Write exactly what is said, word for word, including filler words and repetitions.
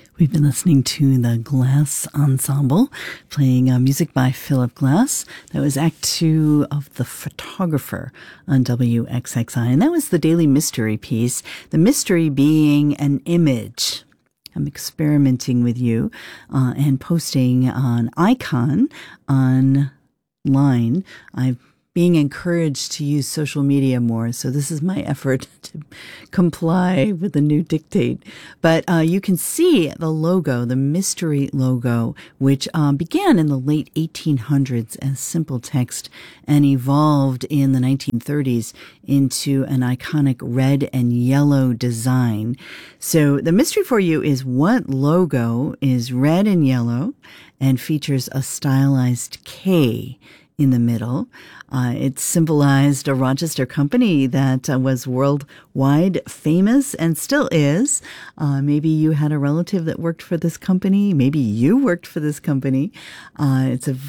We've been listening to the Glass Ensemble, playing uh, music by Philip Glass. That was Act Two of The Photographer on W X X I, and that was the Daily Mystery piece. The mystery being an image. I'm experimenting with you uh, and posting on Icon online. I've being encouraged to use social media more. So this is my effort to comply with the new dictate. But uh, you can see the logo, the mystery logo, which um, began in the late eighteen hundreds as simple text and evolved in the nineteen thirties into an iconic red and yellow design. So the mystery for you is what logo is red and yellow and features a stylized K in the middle. Uh, it symbolized a Rochester company that uh, was worldwide famous and still is. Uh, maybe you had a relative that worked for this company. Maybe you worked for this company. Uh, it's a